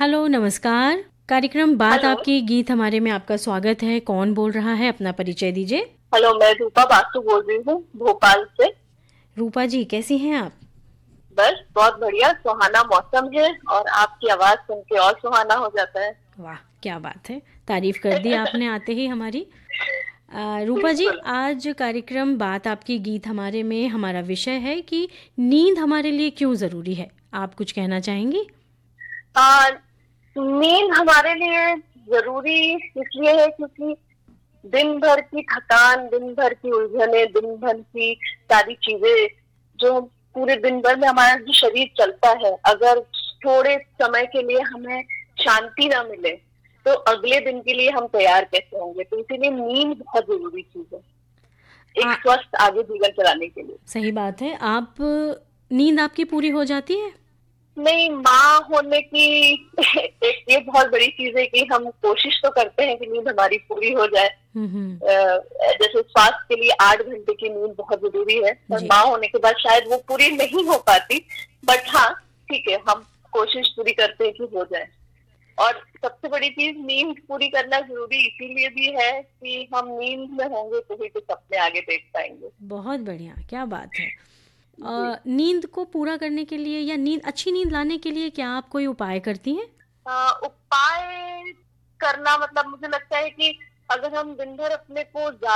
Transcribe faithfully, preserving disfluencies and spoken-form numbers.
Hello, नमस्कार। कार्यक्रम बात हेलो। आपकी गीत हमारे में आपका स्वागत है। कौन बोल रहा है? अपना परिचय दीजिए। हेलो, मैं रूपा बासु बोल रही हूँ भोपाल से। रूपा जी, कैसी हैं आप? बस बहुत बढ़िया, सुहाना मौसम है और आपकी आवाज सुन के और सुहाना हो जाता है। वाह, क्या बात है! तारीफ कर दी आपने आते ही हमारी। अ, रूपा जी, बिल्कुल। आज कार्यक्रम बात आपकी गीत हमारे में हमारा विषय है कि नींद हमारे लिए क्यों ज़रूरी है। आप कुछ कहना चाहेंगी? आ, नींद हमारे लिए जरूरी इसलिए है क्योंकि दिन भर की थकान, दिन भर की उलझने, दिन भर की सारी चीजें जो पूरे दिन भर में हमारा जो शरीर चलता है, अगर थोड़े समय के लिए हमें शांति ना मिले तो अगले दिन के लिए हम तैयार कैसे होंगे। तो इसीलिए नींद बहुत जरूरी चीज है एक आ, स्वस्थ आगे जीवन चलाने के लिए। सही बात है। आप नींद आपकी पूरी हो जाती है? नहीं, माँ होने की एक ये बहुत बड़ी चीज है कि हम कोशिश तो करते हैं कि नींद हमारी पूरी हो जाए। हम्म हम्म। अ, जैसे स्वास्थ्य के लिए आठ घंटे की नींद बहुत जरूरी है, पर जी। माँ होने के बाद शायद वो पूरी नहीं हो पाती। बट हाँ, ठीक है, हम कोशिश पूरी करते हैं कि हो जाए। और सबसे बड़ी चीज, नींद पूरी करना जरूरी इसीलिए भी है कि हम नींद में होंगे तो ही कुछ अपने आगे देख पाएंगे। बहुत बढ़िया, क्या बात है! जी। अ, नींद को पूरा करने के लिए या नींद अच्छी नींद लाने के लिए क्या आप कोई उपाय करती हैं? अ, उपाय करना मतलब मुझे लगता है कि अगर हम दिन भर अपने को